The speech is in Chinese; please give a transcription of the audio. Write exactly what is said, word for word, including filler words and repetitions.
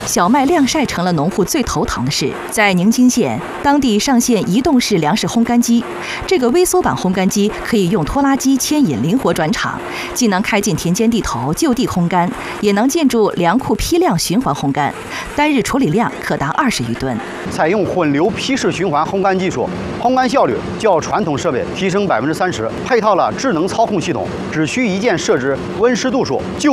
小麦晾晒成了农户最头疼的事。在宁津县，当地上线移动式粮食烘干机，这个微缩版烘干机可以用拖拉机牵引灵活转场，既能开进田间地头就地烘干，也能建筑粮库批量循环烘干，单日处理量可达二十余吨。 采用混流批式循环烘干技术，烘干效率较传统设备提升百分之三十，配套了智能操控系统，只需一键设置温湿度数就